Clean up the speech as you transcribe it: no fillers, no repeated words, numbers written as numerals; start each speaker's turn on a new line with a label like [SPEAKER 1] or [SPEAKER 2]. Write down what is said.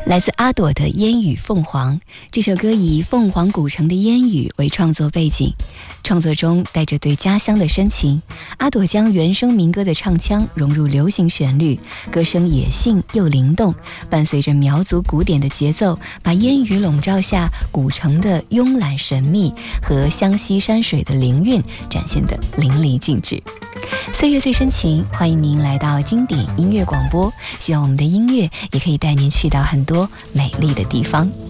[SPEAKER 1] 来自阿朵的《烟雨凤凰》，这首歌以凤凰古城的烟雨为创作背景，创作中带着对家乡的深情。阿朵将原声民歌的唱腔融入流行旋律，歌声野性又灵动，伴随着苗族古典的节奏，把烟雨笼罩下古城的慵懒神秘和湘西山水的灵韵展现得淋漓尽致。岁月最深情，欢迎您来到经典音乐广播，希望我们的音乐也可以带您去到很多美丽的地方。